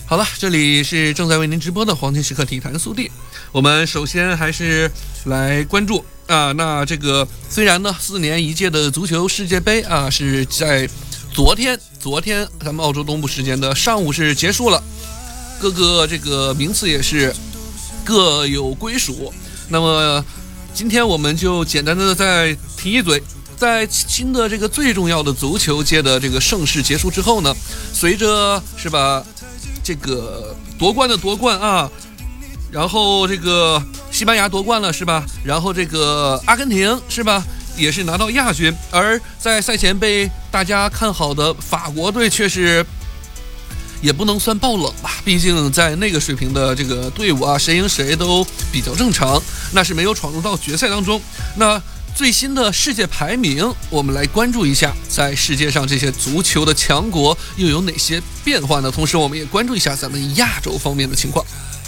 好了，这里是正在为您直播的黄金时刻体坛速递。我们首先还是来关注那这个虽然呢4年一届的足球世界杯是在昨天咱们澳洲东部时间的上午是结束了，各个这个名次也是各有归属。那么今天我们就简单的再提一嘴，在新的这个最重要的足球界的这个盛世结束之后呢，随着是吧这个夺冠然后这个西班牙夺冠了是吧，然后这个阿根廷是吧也是拿到亚军，而在赛前被大家看好的法国队却是也不能算爆冷吧，毕竟在那个水平的这个队伍谁赢谁都比较正常，那是没有闯入到决赛当中。那最新的世界排名，我们来关注一下，在世界上这些足球的强国又有哪些变化呢？同时我们也关注一下咱们亚洲方面的情况。